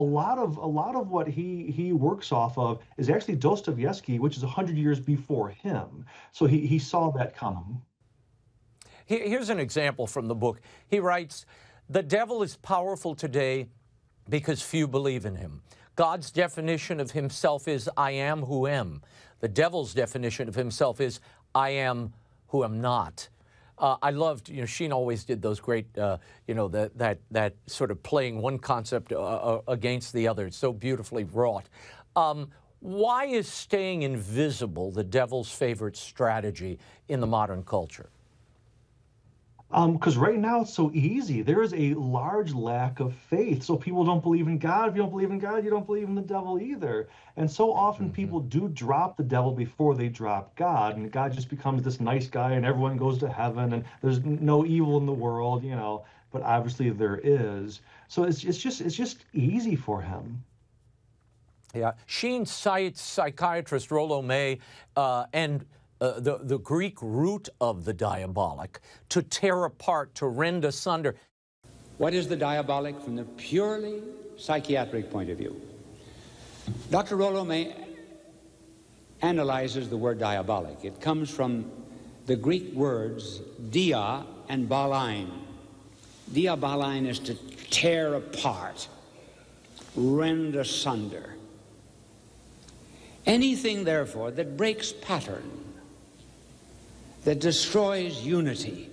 a lot of what he works off of is actually Dostoevsky, which is 100 years before him. So he saw that coming. Here's an example from the book. He writes, "The devil is powerful today because few believe in him. God's definition of himself is, I am who am. The devil's definition of himself is, I am who am not." I loved, Sheen always did those great, that sort of playing one concept against the other. It's so beautifully wrought. Why is staying invisible the devil's favorite strategy in the modern culture? Because right now it's so easy. There is a large lack of faith. So people don't believe in God. If you don't believe in God, you don't believe in the devil either. And so often people do drop the devil before they drop God. And God just becomes this nice guy and everyone goes to heaven and there's no evil in the world, but obviously there is. So it's just easy for him. Yeah. Sheen cites psychiatrist Rollo May and the Greek root of the diabolic, to tear apart, to rend asunder. What is the diabolic from the purely psychiatric point of view? Dr. Rollo May analyzes the word diabolic. It comes from the Greek words dia and balein. Dia balein is to tear apart, rend asunder. Anything, therefore, that breaks pattern, that destroys unity,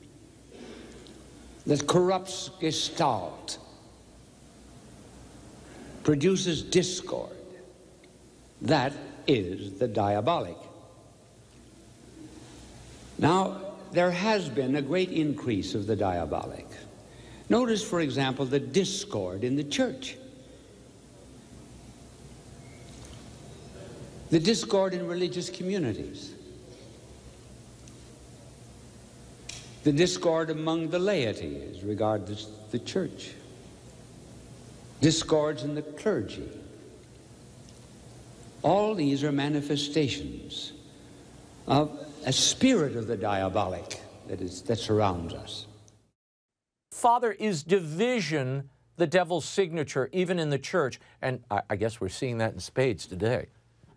that corrupts gestalt, produces discord, that is the diabolic. Now, there has been a great increase of the diabolic. Notice, for example, the discord in the church, the discord in religious communities, the discord among the laity as regards the church, discords in the clergy. All these are manifestations of a spirit of the diabolic that surrounds us. Father, is division the devil's signature even in the church? And I guess we're seeing that in spades today.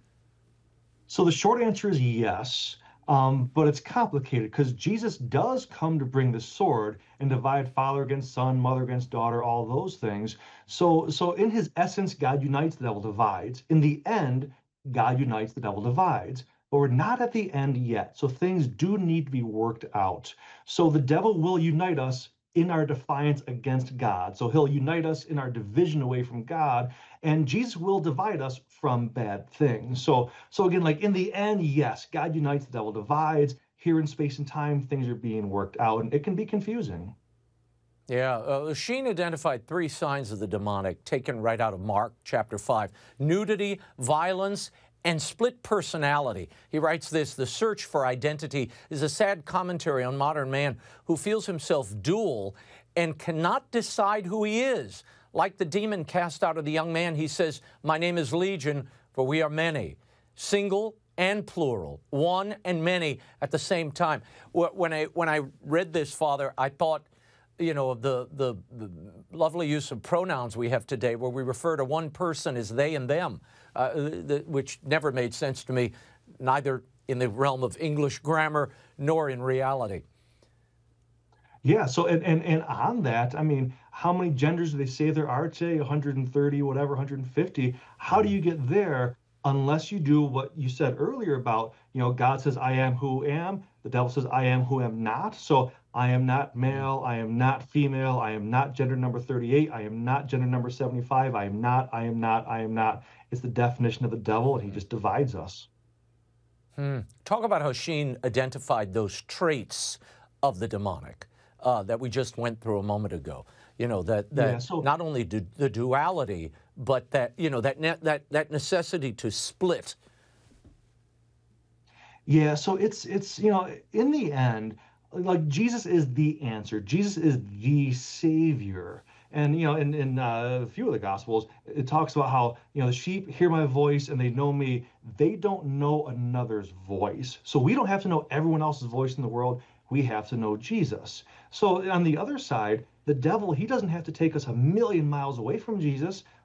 So the short answer is yes. But it's complicated because Jesus does come to bring the sword and divide father against son, mother against daughter, all those things. So in his essence, God unites, the devil divides. In the end, God unites, the devil divides. But we're not at the end yet. So things do need to be worked out. So the devil will unite us in our defiance against God. So he'll unite us in our division away from God, and Jesus will divide us from bad things. So again, like in the end, yes, God unites, the devil divides. Here in space and time, things are being worked out, and it can be confusing. Yeah, Sheen identified 3 signs of the demonic taken right out of Mark chapter 5. Nudity, violence, and split personality. He writes this: "The search for identity is a sad commentary on modern man who feels himself dual and cannot decide who he is. Like the demon cast out of the young man, he says, 'My name is Legion, for we are many.' Single and plural, one and many at the same time." When I read this, Father, I thought, of the lovely use of pronouns we have today, where we refer to one person as they and them, which never made sense to me, neither in the realm of English grammar nor in reality. Yeah, so and on that, I mean, how many genders do they say there are today? 130, whatever, 150. How do you get there unless you do what you said earlier about, God says, I am who am. The devil says, I am who am not. So I am not male. I am not female. I am not gender number 38. I am not gender number 75. I am not. It's the definition of the devil, and he just divides us. Talk about how Sheen identified those traits of the demonic that we just went through a moment ago. Not only the duality, but that necessity to split. Yeah, so it's in the end, like Jesus is the answer. Jesus is the Savior. And in a few of the Gospels, it talks about how the sheep hear my voice and they know me. They don't know another's voice. So we don't have to know everyone else's voice in the world. We have to know Jesus. So on the other side, the devil, he doesn't have to take us a million miles away from Jesus.